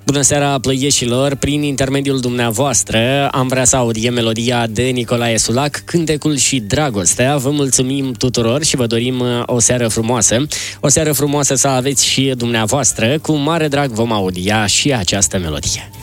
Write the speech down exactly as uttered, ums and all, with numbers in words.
Bună seara, plăieșilor! Prin intermediul dumneavoastră am vrea să audiem melodia de Nicolae Sulac, Cântecul și Dragostea. Vă mulțumim tuturor și vă dorim o seară frumoasă. O seară frumoasă să aveți și dumneavoastră. Cu mare drag vom audia și această melodie.